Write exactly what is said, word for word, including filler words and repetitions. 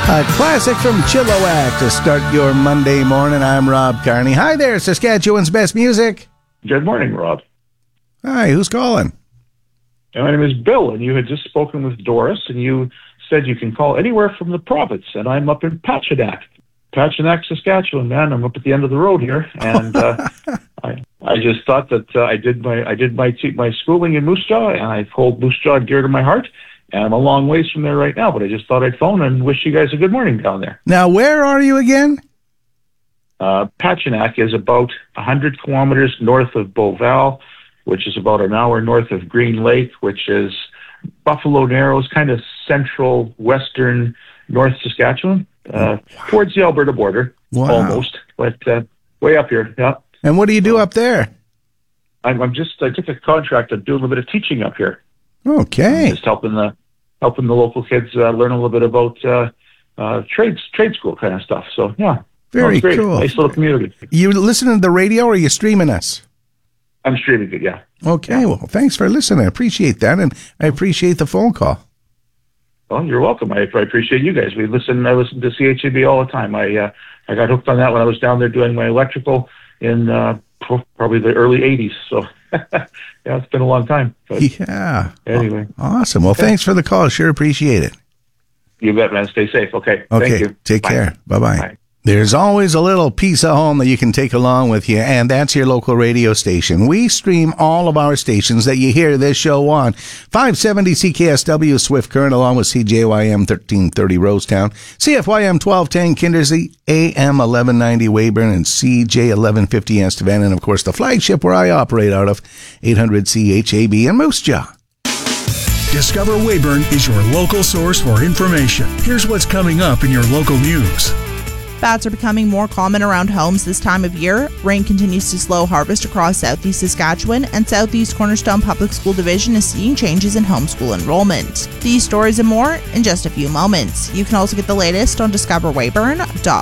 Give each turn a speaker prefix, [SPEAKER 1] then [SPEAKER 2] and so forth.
[SPEAKER 1] A classic from Chilliwack to start your Monday morning. I'm Rob Carney. Hi there, Saskatchewan's best music.
[SPEAKER 2] Good morning, Rob.
[SPEAKER 1] Hi, who's calling?
[SPEAKER 2] My name is Bill, and you had just spoken with Doris, and you said you can call anywhere from the province, and I'm up in Pachinak. Pachinak, Saskatchewan, man. I'm up at the end of the road here, and uh, I I just thought that uh, I did my I did my te- my schooling in Moose Jaw, and I hold Moose Jaw dear to my heart. And I'm a long ways from there right now, but I just thought I'd phone and wish you guys a good morning down there.
[SPEAKER 1] Now, where are you again?
[SPEAKER 2] Uh, Pachinak is about one hundred kilometers north of Beauval, which is about an hour north of Green Lake, which is Buffalo Narrows, kind of central, western, North Saskatchewan, uh, wow. towards the Alberta border,
[SPEAKER 1] wow.
[SPEAKER 2] almost, but uh, way up here, yeah.
[SPEAKER 1] And what do you do up there?
[SPEAKER 2] I'm, I'm just, I took a contract of doing a bit of teaching up here.
[SPEAKER 1] Okay.
[SPEAKER 2] I'm just helping the helping the local kids uh, learn a little bit about uh, uh, trades, trade school kind of stuff. So, yeah.
[SPEAKER 1] Very
[SPEAKER 2] oh, great.
[SPEAKER 1] cool.
[SPEAKER 2] Nice little community.
[SPEAKER 1] You listening to the radio or are you streaming us?
[SPEAKER 2] I'm streaming it, yeah.
[SPEAKER 1] Okay, yeah. Well, thanks for listening. I appreciate that, and I appreciate the phone call.
[SPEAKER 2] Well, you're welcome. I, I appreciate you guys. We listen. I listen to C H A B all the time. I uh, I got hooked on that when I was down there doing my electrical in uh, probably the early eighties. So, yeah, it's been a long time. But
[SPEAKER 1] yeah.
[SPEAKER 2] Anyway.
[SPEAKER 1] Awesome. Well, thanks for the call. Sure appreciate it.
[SPEAKER 2] You bet, man. Stay safe. Okay.
[SPEAKER 1] Okay.
[SPEAKER 2] Thank you.
[SPEAKER 1] Take
[SPEAKER 2] Bye.
[SPEAKER 1] care. Bye-bye.
[SPEAKER 2] Bye.
[SPEAKER 1] There's always a little piece of home that you can take along with you, and that's your local radio station. We stream all of our stations that you hear this show on. five seventy C K S W Swift Current, along with C J Y M thirteen thirty Rosetown, C F Y M twelve ten Kindersley, A M eleven ninety Weyburn, and C J eleven fifty Estevan, and of course the flagship where I operate out of, eight hundred C H A B in Moose Jaw.
[SPEAKER 3] Discover Weyburn is your local source for information. Here's what's coming up in your local news.
[SPEAKER 4] Bats are becoming more common around homes this time of year. Rain continues to slow harvest across southeast Saskatchewan, and Southeast Cornerstone Public School Division is seeing changes in homeschool enrollment. These stories and more in just a few moments. You can also get the latest on discover weyburn dot